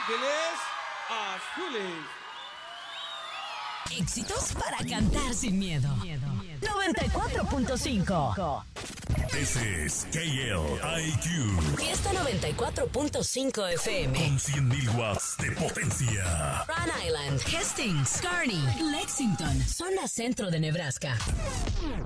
Ángeles Azules. Éxitos para cantar sin miedo. 94.5. This is KLIQ. Fiesta 94.5 FM. Con 100.000 watts de potencia. Rhode Island, Hastings, Kearney, Lexington, zona centro de Nebraska.